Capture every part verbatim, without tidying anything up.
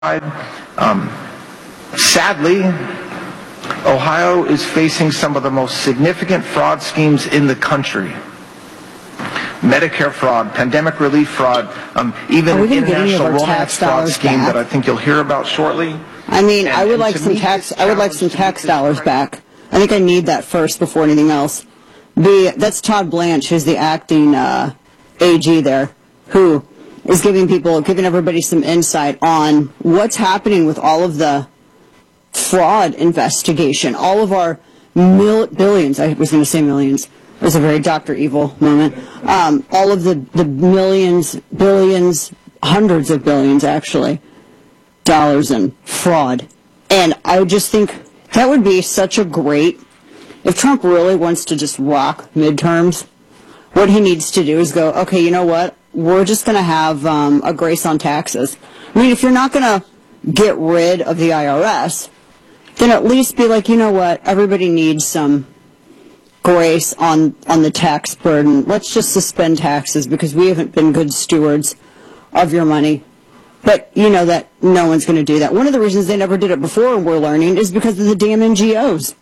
Um, sadly, Ohio is facing some of the most significant fraud schemes in the country. Medicare fraud, pandemic relief fraud, um, even an international romance fraud scheme back? that I think you'll hear about shortly. I mean, and, I would like some tax. I would like some tax dollars back. I think I need that first before anything else. The that's Todd Blanche, who's the acting uh, A G there, who is giving people, giving everybody some insight on what's happening with all of the fraud investigation, all of our mil billions. I was going to say millions. It was a very Doctor Evil moment. Um, all of the, the millions, billions, hundreds of billions, actually, dollars in fraud. And I just think that would be such a great, if Trump really wants to just rock midterms, what he needs to do is go, okay, you know what? We're just going to have um, a grace on taxes. I mean, if you're not going to get rid of the I R S, then at least be like, you know what? Everybody needs some grace on, on the tax burden. Let's just suspend taxes because we haven't been good stewards of your money. But you know that no one's going to do that. One of the reasons they never did it before, we're learning, is because of the damn N G Os.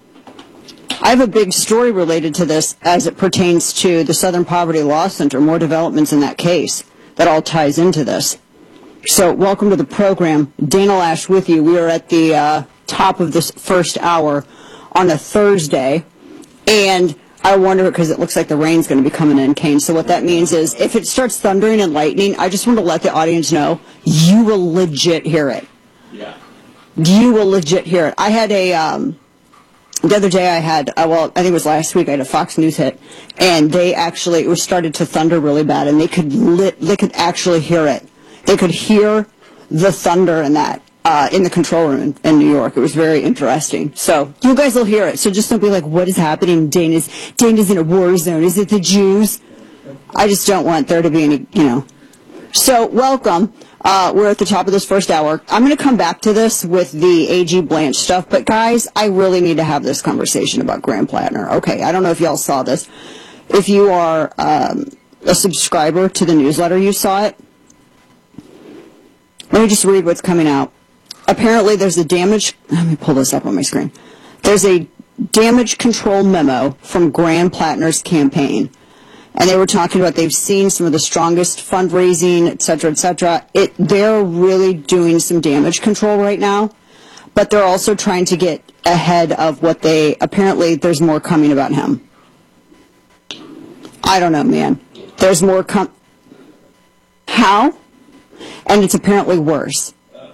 I have a big story related to this as it pertains to the Southern Poverty Law Center, more developments in that case that all ties into this. So welcome to the program. Dana Loesch with you. We are at the uh, top of this first hour on a Thursday, and I wonder, because it looks like the rain's going to be coming in, Kane. So what that means is if it starts thundering and lightning, I just want to let the audience know you will legit hear it. Yeah. You will legit hear it. I had a... Um, The other day I had, uh, well, I think it was last week, I had a Fox News hit, and they actually, it was started to thunder really bad, and they could lit, they could actually hear it. They could hear the thunder in that, uh, in the control room in, in New York. It was very interesting. So, you guys will hear it, so just don't be like, what is happening? Dana's, Dana's in a war zone. Is it the Jews? I just don't want there to be any, you know. So, welcome. Uh, we're at the top of this first hour. I'm going to come back to this with the A G Blanche stuff, but guys, I really need to have this conversation about Graham Plattner. Okay, I don't know if y'all saw this. If you are um, a subscriber to the newsletter, you saw it. Let me just read what's coming out. Apparently, there's a damage. Let me pull this up on my screen. There's a damage control memo from Graham Plattner's campaign. And they were talking about they've seen some of the strongest fundraising, et cetera, et cetera. It, they're really doing some damage control right now, but they're also trying to get ahead of what they, apparently there's more coming about him. I don't know, man. There's more com... How? And it's apparently worse. Uh,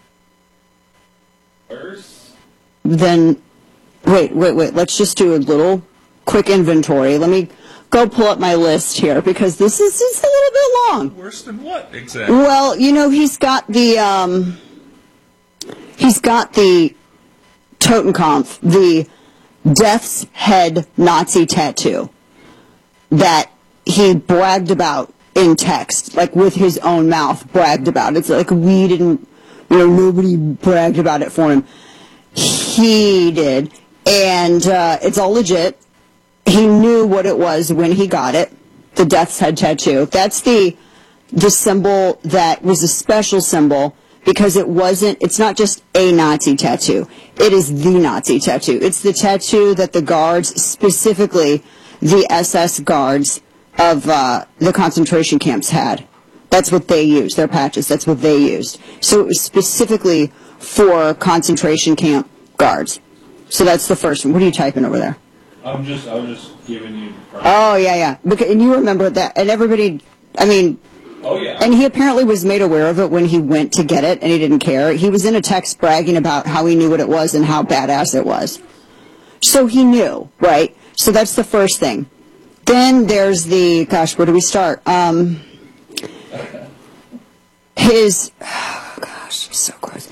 worse? Then, wait, wait, wait. Let's just do a little quick inventory. Let me... go pull up my list here, because this is just a little bit long. Worse than what, exactly? Well, you know, he's got the, um, he's got the Totenkopf, the Death's Head Nazi tattoo that he bragged about in text, like with his own mouth, bragged about. It's like we didn't, you know, nobody bragged about it for him. He did, and uh, it's all legit. He knew what it was when he got it, the Death's Head tattoo. That's the the symbol that was a special symbol because it wasn't, it's not just a Nazi tattoo. It is the Nazi tattoo. It's the tattoo that the guards, specifically the S S guards of uh, the concentration camps had. That's what they used, their patches. That's what they used. So it was specifically for concentration camp guards. So that's the first one. What are you typing over there? I'm just, I was just giving you. Oh yeah, yeah. Because, and you remember that, and everybody. I mean. Oh yeah. And he apparently was made aware of it when he went to get it, and he didn't care. He was in a text bragging about how he knew what it was and how badass it was. So he knew, right? So that's the first thing. Then there's the. Gosh, where do we start? Um. His. Oh gosh, so gross.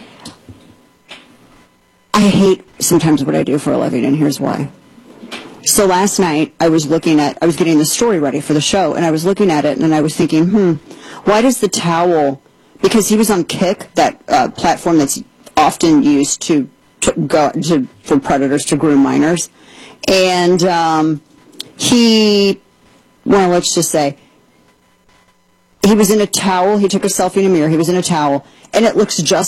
I hate sometimes what I do for a living, and here's why. So last night, I was looking at, I was getting the story ready for the show, and I was looking at it, and I was thinking, hmm, why does the towel, because he was on Kick, that uh, platform that's often used to, to go to, for predators to groom minors, and um, he, well, let's just say, he was in a towel. He took a selfie in a mirror. He was in a towel, and it looks just